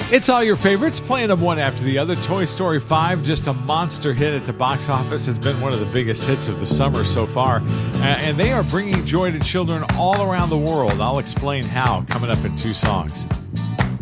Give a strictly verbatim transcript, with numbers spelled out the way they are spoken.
It's all your favorites, playing them one after the other. Toy Story five, just a monster hit at the box office. It's been one of the biggest hits of the summer so far. Uh, and they are bringing joy to children all around the world. I'll explain how coming up in two songs.